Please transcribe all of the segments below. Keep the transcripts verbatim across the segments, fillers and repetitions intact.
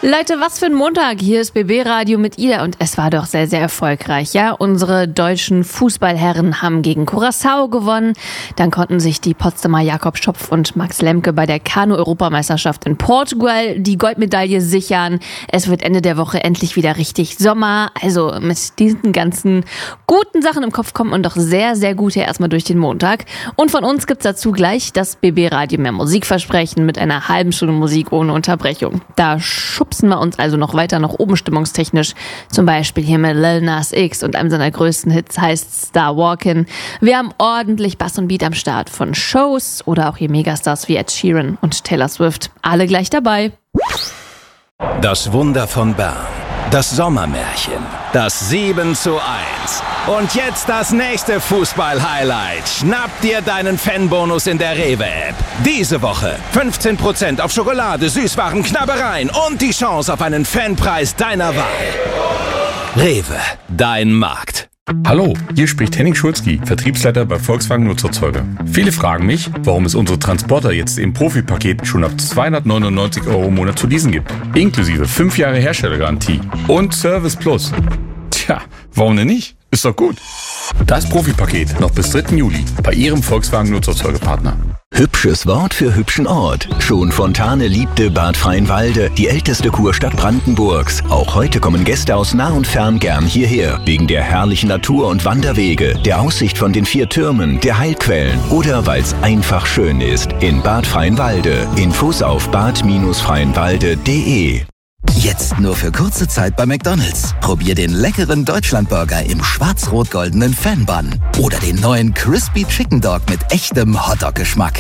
Leute, was für ein Montag. Hier ist B B Radio mit Ida und es war doch sehr, sehr erfolgreich. Ja, unsere deutschen Fußballherren haben gegen Curaçao gewonnen. Dann konnten sich die Potsdamer Jakob Schopf und Max Lemke bei der Kanu-Europameisterschaft in Portugal die Goldmedaille sichern. Es wird Ende der Woche endlich wieder richtig Sommer. Also mit diesen ganzen guten Sachen im Kopf kommt man doch sehr, sehr gut hier erstmal durch den Montag. Und von uns gibt's dazu gleich das B B Radio mehr Musikversprechen mit einer halben Stunde Musik ohne Unterbrechung. Da schubsen wir uns also noch weiter nach oben stimmungstechnisch. Zum Beispiel hier mit Lil Nas X und einem seiner größten Hits heißt Star Walkin'. Wir haben ordentlich Bass und Beat am Start von Shows oder auch hier Megastars wie Ed Sheeran und Taylor Swift. Alle gleich dabei. Das Wunder von Bern. Das Sommermärchen. Das sieben zu eins. Und jetzt das nächste Fußball-Highlight. Schnapp dir deinen Fanbonus in der Rewe-App. Diese Woche fünfzehn Prozent auf Schokolade, Süßwaren, Knabbereien und die Chance auf einen Fanpreis deiner Wahl. Rewe, dein Markt. Hallo, hier spricht Henning Schulzki, Vertriebsleiter bei Volkswagen Nutzerzeuger. Viele fragen mich, warum es unsere Transporter jetzt im Profi-Paket schon ab zweihundertneunundneunzig Euro im Monat zu leasen gibt. Inklusive fünf Jahre Herstellergarantie und Service Plus. Tja, warum denn nicht? Ist doch gut. Das Profi-Paket noch bis dritten Juli bei Ihrem Volkswagen Nutzerzeugerpartner. Hübsches Wort für hübschen Ort. Schon Fontane liebte Bad Freienwalde, die älteste Kurstadt Brandenburgs. Auch heute kommen Gäste aus nah und fern gern hierher. Wegen der herrlichen Natur und Wanderwege, der Aussicht von den vier Türmen, der Heilquellen oder weil es einfach schön ist. In Bad Freienwalde. Infos auf bad freienwalde punkt de. Jetzt nur für kurze Zeit bei McDonald's. Probier den leckeren Deutschlandburger im schwarz-rot-goldenen Fanbun. Oder den neuen Crispy Chicken Dog mit echtem Hotdog-Geschmack.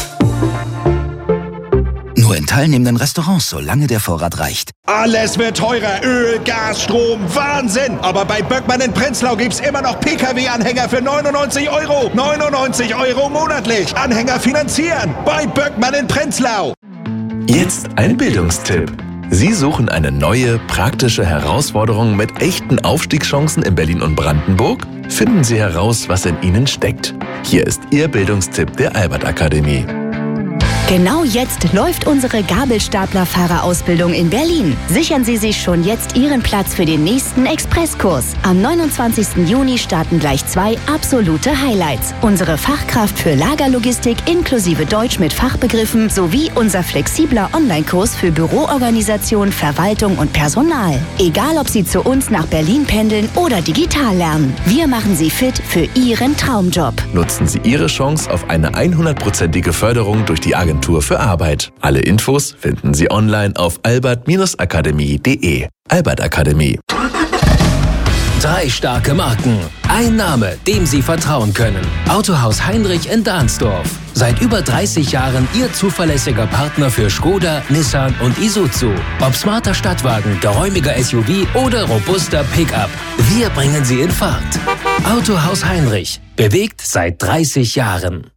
Nur in teilnehmenden Restaurants, solange der Vorrat reicht. Alles wird teurer. Öl, Gas, Strom, Wahnsinn. Aber bei Böckmann in Prenzlau gibt's immer noch P K W-Anhänger für neunundneunzig Euro. neunundneunzig Euro monatlich. Anhänger finanzieren. Bei Böckmann in Prenzlau. Jetzt ein Bildungstipp. Sie suchen eine neue, praktische Herausforderung mit echten Aufstiegschancen in Berlin und Brandenburg? Finden Sie heraus, was in Ihnen steckt. Hier ist Ihr Bildungstipp der Albert-Akademie. Genau jetzt läuft unsere Gabelstaplerfahrerausbildung in Berlin. Sichern Sie sich schon jetzt Ihren Platz für den nächsten Expresskurs. Am neunundzwanzigsten Juni starten gleich zwei absolute Highlights. Unsere Fachkraft für Lagerlogistik inklusive Deutsch mit Fachbegriffen sowie unser flexibler Online-Kurs für Büroorganisation, Verwaltung und Personal. Egal, ob Sie zu uns nach Berlin pendeln oder digital lernen. Wir machen Sie fit für Ihren Traumjob. Nutzen Sie Ihre Chance auf eine hundertprozentige Förderung durch die Agentur für Arbeit. Alle Infos finden Sie online auf albert akademie punkt de. Albert Akademie. Drei starke Marken. Ein Name, dem Sie vertrauen können. Autohaus Heinrich in Dahnsdorf. Seit über dreißig Jahren Ihr zuverlässiger Partner für Skoda, Nissan und Isuzu. Ob smarter Stadtwagen, geräumiger S U V oder robuster Pickup. Wir bringen Sie in Fahrt. Autohaus Heinrich. Bewegt seit dreißig Jahren.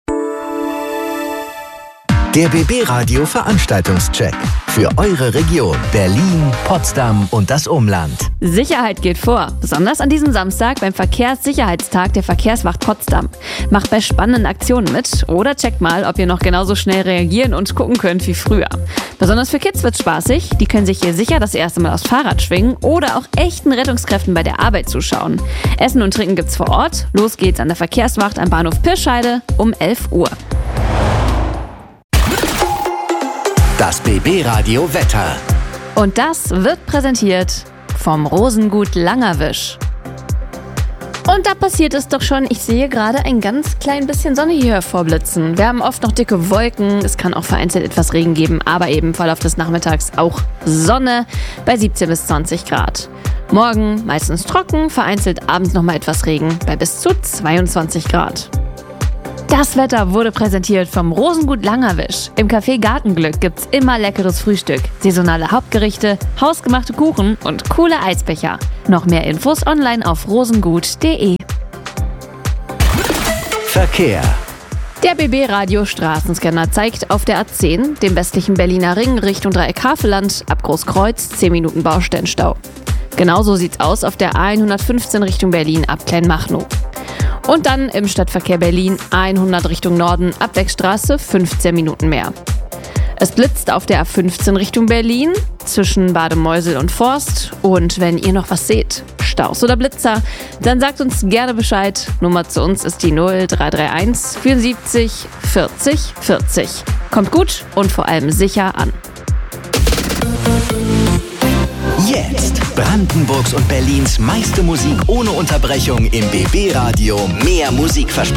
Der B B Radio Veranstaltungscheck für eure Region Berlin, Potsdam und das Umland. Sicherheit geht vor, besonders an diesem Samstag beim Verkehrssicherheitstag der Verkehrswacht Potsdam. Macht bei spannenden Aktionen mit oder checkt mal, ob ihr noch genauso schnell reagieren und gucken könnt wie früher. Besonders für Kids wird's spaßig, die können sich hier sicher das erste Mal aufs Fahrrad schwingen oder auch echten Rettungskräften bei der Arbeit zuschauen. Essen und Trinken gibt's vor Ort. Los geht's an der Verkehrswacht am Bahnhof Pirscheide um elf Uhr. Das B B Radio Wetter. Und das wird präsentiert vom Rosengut Langerwisch. Und da passiert es doch schon. Ich sehe gerade ein ganz klein bisschen Sonne hier hervorblitzen. Wir haben oft noch dicke Wolken. Es kann auch vereinzelt etwas Regen geben, aber eben im Verlauf des Nachmittags auch Sonne bei siebzehn bis zwanzig Grad. Morgen meistens trocken, vereinzelt abends nochmal etwas Regen bei bis zu zweiundzwanzig Grad. Das Wetter wurde präsentiert vom Rosengut Langerwisch. Im Café Gartenglück gibt's immer leckeres Frühstück, saisonale Hauptgerichte, hausgemachte Kuchen und coole Eisbecher. Noch mehr Infos online auf rosengut punkt de. Verkehr. Der B B-Radio Straßenscanner zeigt auf der A zehn, dem westlichen Berliner Ring Richtung Dreieck Havelland, ab Großkreuz zehn Minuten Baustellenstau. Genauso sieht's aus auf der A hundertfünfzehn Richtung Berlin ab Kleinmachnow. Und dann im Stadtverkehr Berlin hundert Richtung Norden ab Beckstraße fünfzehn Minuten mehr. Es blitzt auf der A fünfzehn Richtung Berlin zwischen Bad Meusel und Forst. Und wenn ihr noch was seht, Staus oder Blitzer, dann sagt uns gerne Bescheid. Nummer zu uns ist die null drei drei eins vierundsiebzig vierzig vierzig. Kommt gut und vor allem sicher an. Jetzt Brandenburgs und Berlins meiste Musik ohne Unterbrechung im B B Radio. Mehr Musikversprechen.